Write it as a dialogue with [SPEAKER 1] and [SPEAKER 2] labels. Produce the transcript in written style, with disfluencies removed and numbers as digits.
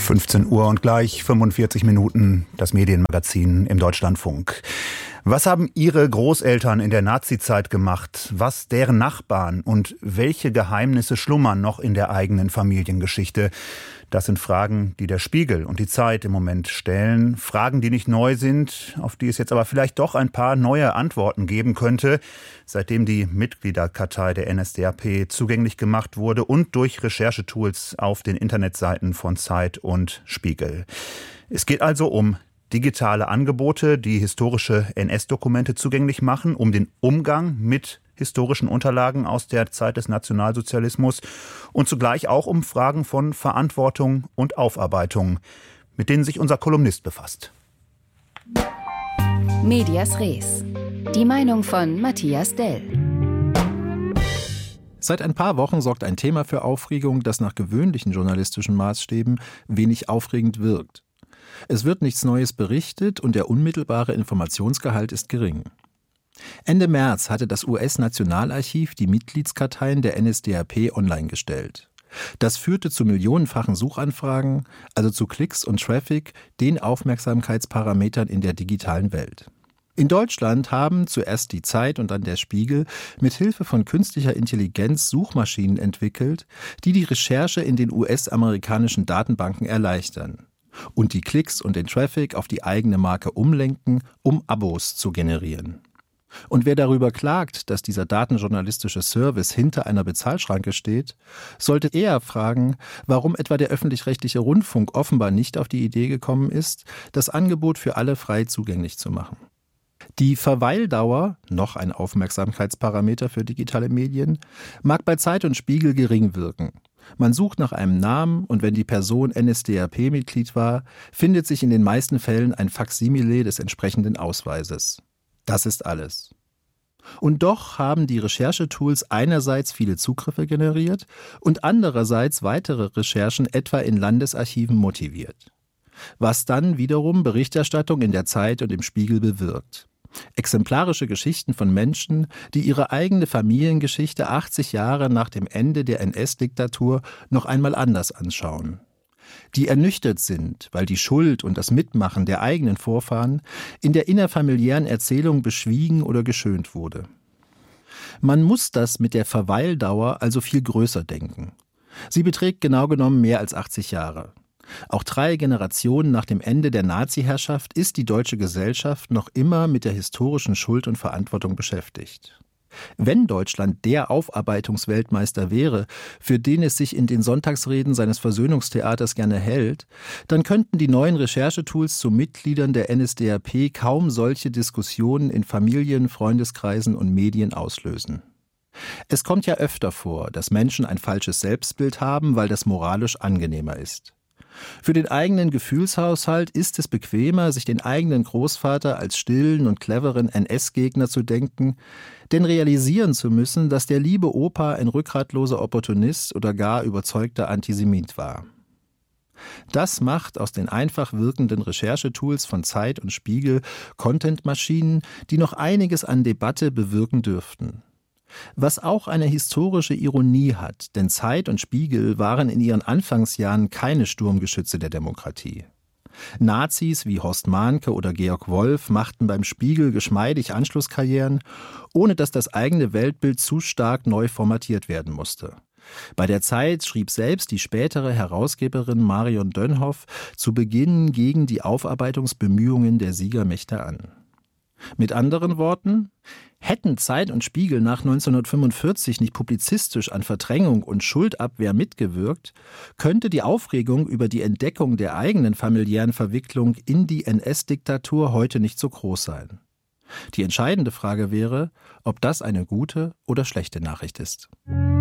[SPEAKER 1] 15 Uhr und gleich 45 Minuten, das Medienmagazin im Deutschlandfunk. Was haben Ihre Großeltern in der Nazizeit gemacht? Was deren Nachbarn? Und welche Geheimnisse schlummern noch in der eigenen Familiengeschichte? Das sind Fragen, die der Spiegel und die Zeit im Moment stellen. Fragen, die nicht neu sind, auf die es jetzt aber vielleicht doch ein paar neue Antworten geben könnte, seitdem die Mitgliederkartei der NSDAP zugänglich gemacht wurde und durch Recherchetools auf den Internetseiten von Zeit und Spiegel. Es geht also um digitale Angebote, die historische NS-Dokumente zugänglich machen, um den Umgang mit historischen Unterlagen aus der Zeit des Nationalsozialismus und zugleich auch um Fragen von Verantwortung und Aufarbeitung, mit denen sich unser Kolumnist befasst.
[SPEAKER 2] Medias Res. Die Meinung von Matthias Dell.
[SPEAKER 3] Seit ein paar Wochen sorgt ein Thema für Aufregung, das nach gewöhnlichen journalistischen Maßstäben wenig aufregend wirkt. Es wird nichts Neues berichtet und der unmittelbare Informationsgehalt ist gering. Ende März hatte das US-Nationalarchiv die Mitgliedskarteien der NSDAP online gestellt. Das führte zu millionenfachen Suchanfragen, also zu Klicks und Traffic, den Aufmerksamkeitsparametern in der digitalen Welt. In Deutschland haben zuerst die Zeit und dann der Spiegel mit Hilfe von künstlicher Intelligenz Suchmaschinen entwickelt, die die Recherche in den US-amerikanischen Datenbanken erleichtern und die Klicks und den Traffic auf die eigene Marke umlenken, um Abos zu generieren. Und wer darüber klagt, dass dieser datenjournalistische Service hinter einer Bezahlschranke steht, sollte eher fragen, warum etwa der öffentlich-rechtliche Rundfunk offenbar nicht auf die Idee gekommen ist, das Angebot für alle frei zugänglich zu machen. Die Verweildauer, noch ein Aufmerksamkeitsparameter für digitale Medien, mag bei Zeit und Spiegel gering wirken. Man sucht nach einem Namen und wenn die Person NSDAP-Mitglied war, findet sich in den meisten Fällen ein Faksimile des entsprechenden Ausweises. Das ist alles. Und doch haben die Recherchetools einerseits viele Zugriffe generiert und andererseits weitere Recherchen etwa in Landesarchiven motiviert. Was dann wiederum Berichterstattung in der Zeit und im Spiegel bewirkt. Exemplarische Geschichten von Menschen, die ihre eigene Familiengeschichte 80 Jahre nach dem Ende der NS-Diktatur noch einmal anders anschauen. Die ernüchtert sind, weil die Schuld und das Mitmachen der eigenen Vorfahren in der innerfamiliären Erzählung beschwiegen oder geschönt wurde. Man muss das mit der Verweildauer also viel größer denken. Sie beträgt genau genommen mehr als 80 Jahre. Auch 3 Generationen nach dem Ende der Nazi-Herrschaft ist die deutsche Gesellschaft noch immer mit der historischen Schuld und Verantwortung beschäftigt. Wenn Deutschland der Aufarbeitungsweltmeister wäre, für den es sich in den Sonntagsreden seines Versöhnungstheaters gerne hält, dann könnten die neuen Recherchetools zu Mitgliedern der NSDAP kaum solche Diskussionen in Familien, Freundeskreisen und Medien auslösen. Es kommt ja öfter vor, dass Menschen ein falsches Selbstbild haben, weil das moralisch angenehmer ist. Für den eigenen Gefühlshaushalt ist es bequemer, sich den eigenen Großvater als stillen und cleveren NS-Gegner zu denken, denn realisieren zu müssen, dass der liebe Opa ein rückgratloser Opportunist oder gar überzeugter Antisemit war. Das macht aus den einfach wirkenden Recherchetools von Zeit und Spiegel Contentmaschinen, die noch einiges an Debatte bewirken dürften. Was auch eine historische Ironie hat, denn Zeit und Spiegel waren in ihren Anfangsjahren keine Sturmgeschütze der Demokratie. Nazis wie Horst Mahnke oder Georg Wolf machten beim Spiegel geschmeidig Anschlusskarrieren, ohne dass das eigene Weltbild zu stark neu formatiert werden musste. Bei der Zeit schrieb selbst die spätere Herausgeberin Marion Dönhoff zu Beginn gegen die Aufarbeitungsbemühungen der Siegermächte an. Mit anderen Worten, hätten Zeit und Spiegel nach 1945 nicht publizistisch an Verdrängung und Schuldabwehr mitgewirkt, könnte die Aufregung über die Entdeckung der eigenen familiären Verwicklung in die NS-Diktatur heute nicht so groß sein. Die entscheidende Frage wäre, ob das eine gute oder schlechte Nachricht ist.